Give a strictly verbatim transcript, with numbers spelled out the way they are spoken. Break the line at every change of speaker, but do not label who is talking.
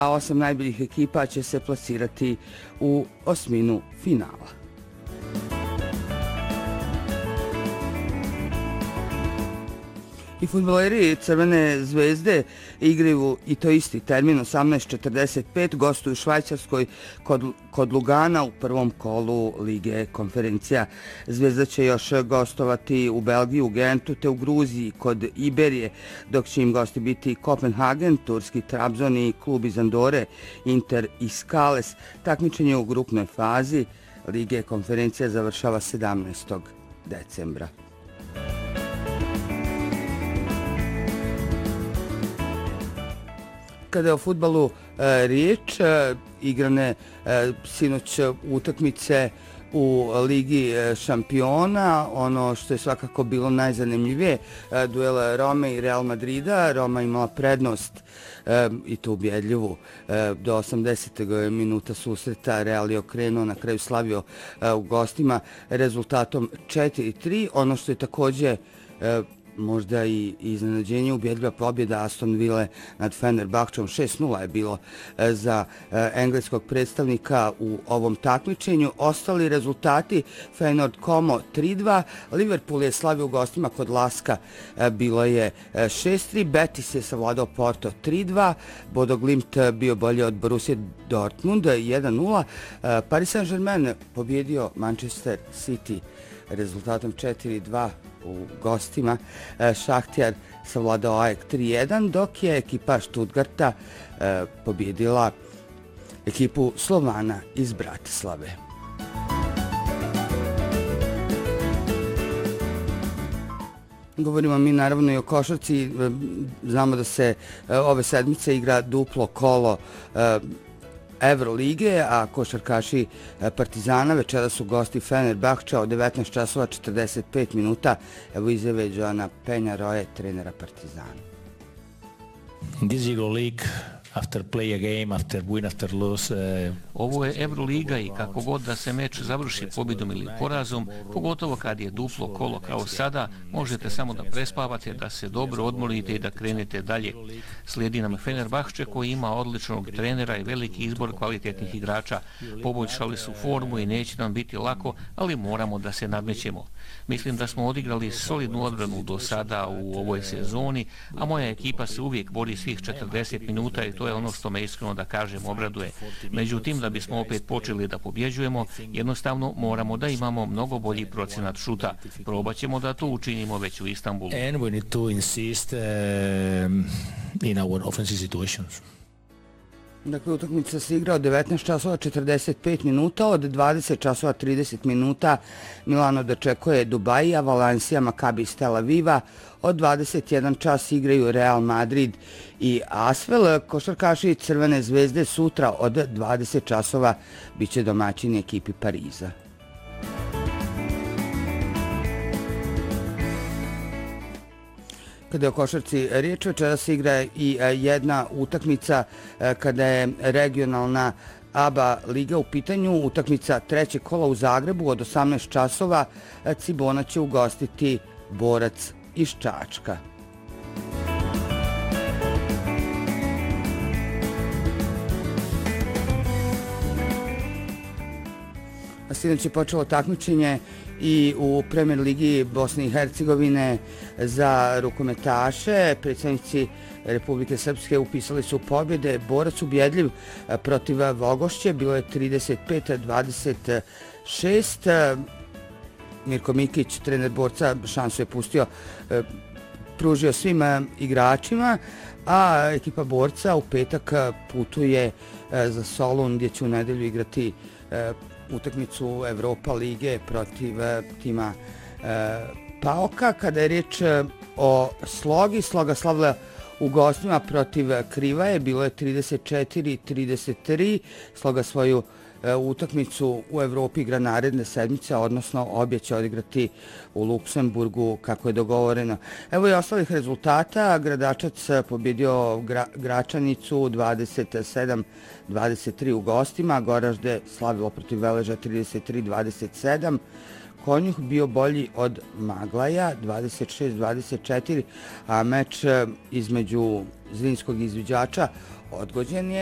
a osam najboljih ekipa će se plasirati u osminu finala. I fudbaleri Crvene zvezde igraju i to isti termin osamnaest četrdeset pet, gostuju u Švajcarskoj kod, kod Lugana u prvom kolu Lige konferencija. Zvezda će još gostovati u Belgiji, u Gentu te u Gruziji kod Iberije, dok će im gosti biti Kopenhagen, turski Trabzon i klub iz Andore, Inter i Skales. Takmičenje u grupnoj fazi Lige konferencija završava sedamnaestog decembra. Kada je o fudbalu e, riječ, e, igrane e, sinoć utakmice u Ligi šampiona, ono što je svakako bilo najzanimljivije, e, duel Rome i Real Madrida. Roma imala prednost e, i to ubjedljivu e, do osamdesetog minuta susreta. Real je okrenuo, na kraju slavio e, u gostima rezultatom četiri tri. Ono što je također e, možda i iznenađenje, ubjedljiva pobjeda Aston Ville nad Fenerbahčom. šest nula je bilo za engleskog predstavnika u ovom takmičenju. Ostali rezultati: Feyenoord Como tri dva, Liverpool je slavio u gostima kod Laska, bilo je šest tri, Betis je savladao Porto tri dva, Bodo Glimt bio bolje od Borussia Dortmund jedan nula, Paris Saint-Germain pobjedio Manchester City rezultatom četiri dva u gostima. Šahtjar savladao A E K tri jedan, dok je ekipa Stuttgarta e, pobjedila ekipu Slovana iz Bratislave. Govorimo mi naravno i o košarci. Znamo da se e, ove sedmice igra duplo kolo e, Evrolige, a košarkaši Partizana večera su gosti Fenerbahča od devetnaest časova četrdeset pet minuta. Evo izjave Joana Penjaroje, trenera Partizana.
This Euroleague, after play a game, after win, after lose. Uh...
Ovo je Euroliga i kako god da se meč završi pobjedom ili porazom, pogotovo kad je duplo kolo kao sada, možete samo da prespavate, da se dobro odmorite i da krenete dalje. Slijedi nam Fenerbahče koji ima odličnog trenera i veliki izbor kvalitetnih igrača. Poboljšali su formu i neće nam biti lako, ali moramo da se nadmećemo. Mislim da smo odigrali solidnu odbranu do sada u ovoj sezoni, a moja ekipa se uvijek bori svih četrdeset minuta i to je ono što me iskreno da kažem obraduje. Međutim, da bismo opet počeli da pobjeđujemo, jednostavno moramo da imamo mnogo bolji procenat šuta. Probat ćemo da to učinimo već u Istanbulu.
And we need to insist uh, in our offensive situations.
Dakle, utakmica se igra od devetnaest časova četrdeset pet minuta, od dvadeset časova trideset minuta Milano dočekuje Dubai, a Valencia Maccabi iz Tel Aviva. Od dvadeset jedan čas igraju Real Madrid i Asvel. Košarkaši Crvene zvezde sutra od dvadeset časova biće domaćini ekipi Pariza. Kada je o košarci riječ, večera se igra i jedna utakmica kada je regionalna A B A liga u pitanju. Utakmica trećeg kola u Zagrebu od osamnaest časova. Cibona će ugostiti Borac iz Čačka. Sinoć je počelo takmičenje i u Premier ligi Bosne i Hercegovine za rukometaše. Predstavnici Republike Srpske upisali su pobjede. Borac ubjedljiv protiv Vogošće, bilo je trideset pet dvadeset šest. Mirko Mikić, trener Borca, šansu je pustio, pružio svim igračima, a ekipa Borca u petak putuje za Solun gdje će u nedelju igrati utakmicu Evropa lige protiv tima Paoka. Kada je riječ o Slogi, Sloga slavila u gostima protiv Krivaje, bilo je trideset četiri trideset tri. Sloga svoju utakmicu u Evropi igra naredne sedmice, odnosno obje će odigrati u Luksemburgu kako je dogovoreno. Evo i ostalih rezultata. Gradačac pobjedio Gra, Gračanicu dvadeset sedam dvadeset tri u gostima. Goražde slavilo protiv Veleža trideset tri dvadeset sedam. Konjuh bio bolji od Maglaja dvadeset šest dvadeset četiri, a meč između Zrinskog izviđača odgođen je.